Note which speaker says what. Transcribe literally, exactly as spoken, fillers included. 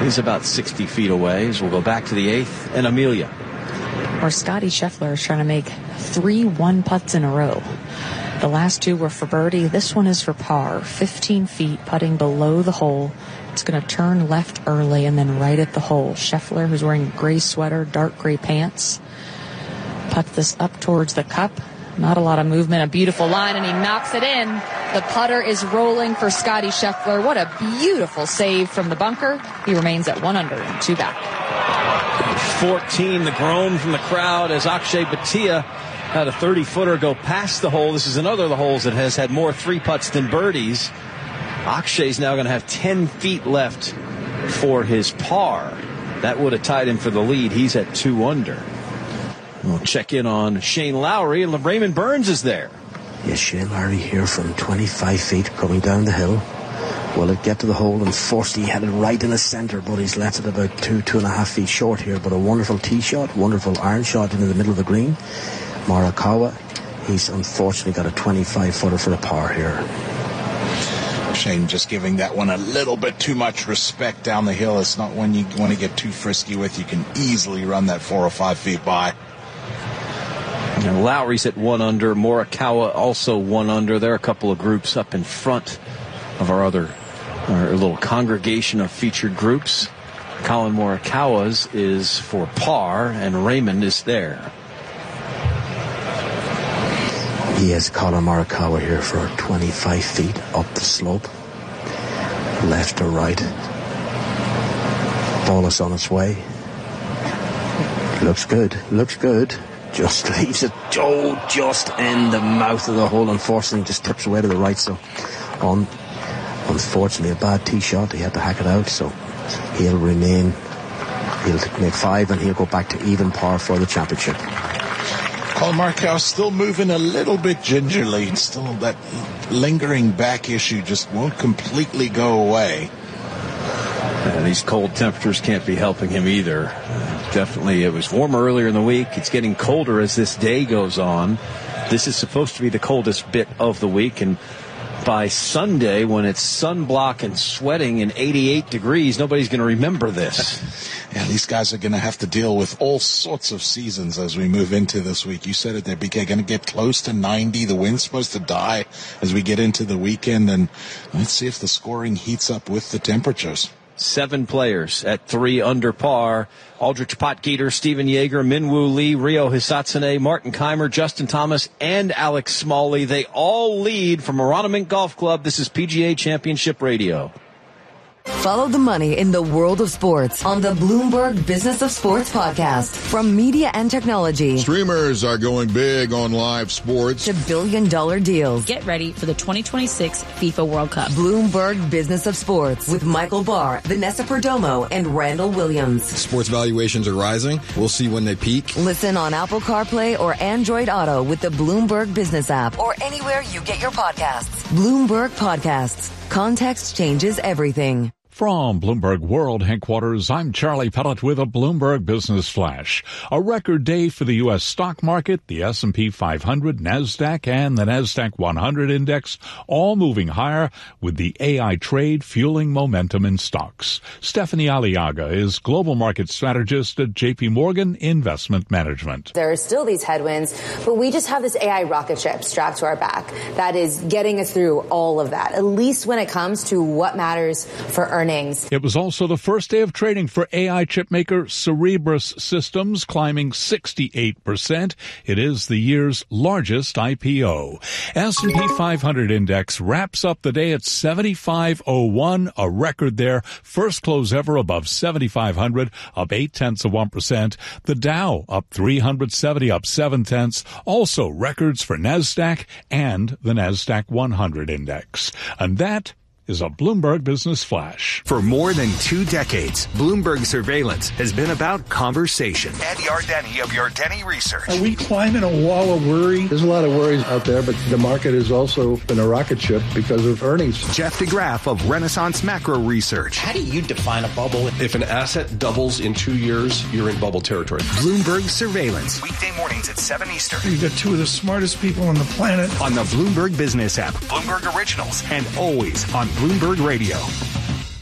Speaker 1: is about sixty feet away. As we'll go back to the eighth, and Amelia.
Speaker 2: Where Scotty Scheffler is trying to make three one putts in a row. The last two were for birdie. This one is for par. fifteen feet, putting below the hole. It's going to turn left early and then right at the hole. Scheffler, who's wearing a gray sweater, dark gray pants, puts this up towards the cup. Not a lot of movement, a beautiful line, and he knocks it in. The putter is rolling for Scotty Scheffler. What a beautiful save from the bunker. He remains at one under and two back.
Speaker 1: fourteen, the groan from the crowd as Akshay Bhatia had a thirty-footer go past the hole. This is another of the holes that has had more three putts than birdies. Akshay's now going to have ten feet left for his par. That would have tied him for the lead. He's at two under. We'll check in on Shane Lowry, and Raymond Burns is there.
Speaker 3: Yes, Shane Lowry here from twenty-five feet coming down the hill. Will it get to the hole? Unfortunately, he had it right in the centre, but he's left it about two, two and a half feet short here. But a wonderful tee shot, wonderful iron shot into the middle of the green. Morikawa, he's unfortunately got a twenty-five footer for a par here.
Speaker 4: Shane just giving that one a little bit too much respect down the hill. It's not one you want to get too frisky with. You can easily run that four or five feet by.
Speaker 1: And Lowry's at one under. Morikawa also one under. There are a couple of groups up in front of our other, our little congregation of featured groups. Colin Morikawa's is for par, and Raymond is there.
Speaker 3: He has Colin Morikawa here for twenty-five feet up the slope. Left or right. Ball is on its way. Looks good. Looks good. Just leaves it, oh, just in the mouth of the hole. Unfortunately, just tips away to the right. So, on, unfortunately, a bad tee shot. He had to hack it out. So, he'll remain. He'll make five, and he'll go back to even par for the championship.
Speaker 4: Colin Morikawa still moving a little bit gingerly. Still that lingering back issue just won't completely go away.
Speaker 1: And these cold temperatures can't be helping him either. Uh, definitely, it was warmer earlier in the week. It's getting colder as this day goes on. This is supposed to be the coldest bit of the week, and by Sunday, when it's sunblock and sweating and eighty-eight degrees, nobody's going to remember this.
Speaker 4: Yeah, these guys are going to have to deal with all sorts of seasons as we move into this week. You said it, they're going to get close to ninety. The wind's supposed to die as we get into the weekend, and let's see if the scoring heats up with the temperatures.
Speaker 1: Seven players at three under par. Aldrich Potgieter, Stephen Yeager, Minwoo Lee, Ryo Hisatsune, Martin Keimer, Justin Thomas, and Alex Smalley. They all lead from Aronimink Golf Club. This is P G A Championship Radio.
Speaker 5: Follow the money in the world of sports on the Bloomberg Business of Sports podcast. From media and technology.
Speaker 6: Streamers are going big on live sports.
Speaker 5: To billion dollar deals.
Speaker 7: Get ready for the twenty twenty-six FIFA World Cup.
Speaker 5: Bloomberg Business of Sports with Michael Barr, Vanessa Perdomo, and Randall Williams.
Speaker 8: Sports valuations are rising. We'll see when they peak.
Speaker 5: Listen on Apple CarPlay or Android Auto with the Bloomberg Business app or anywhere you get your podcasts. Bloomberg Podcasts. Context changes everything.
Speaker 9: From Bloomberg World Headquarters, I'm Charlie Pellet with a Bloomberg Business Flash. A record day for the U S stock market, the S and P five hundred, NASDAQ, and the NASDAQ one hundred index all moving higher with the A I trade fueling momentum in stocks. Stephanie Aliaga is Global Market Strategist at J P Morgan Investment Management.
Speaker 10: There are still these headwinds, but we just have this A I rocket ship strapped to our back that is getting us through all of that, at least when it comes to what matters for earnings.
Speaker 9: It was also the first day of trading for A I chip maker Cerebras Systems, climbing sixty-eight percent. It is the year's largest I P O. S and P five hundred index wraps up the day at seventy-five oh one, a record there. First close ever above seventy-five hundred, up eight tenths of one percent. The Dow up three hundred seventy, up seven tenths. Also records for NASDAQ and the NASDAQ one hundred index. And that is a Bloomberg Business Flash.
Speaker 11: For more than two decades, Bloomberg Surveillance has been about conversation. Ed Yardeni of Yardeni Research.
Speaker 12: Are we climbing a wall of worry? There's a lot of worries out there, but the market has also been a rocket ship because of earnings.
Speaker 11: Jeff DeGraff of Renaissance Macro Research.
Speaker 13: How do you define a bubble? If an asset doubles in two years, you're in bubble territory.
Speaker 11: Bloomberg Surveillance. Weekday mornings at seven Eastern.
Speaker 12: You've got two of the smartest people on the planet.
Speaker 11: On the Bloomberg Business app, Bloomberg Originals, and always on Bloomberg Radio.